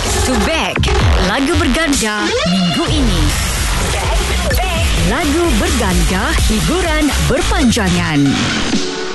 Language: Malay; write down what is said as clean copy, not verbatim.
to Back. Lagu berganda minggu ini. Lagu berganda hiburan berpanjangan.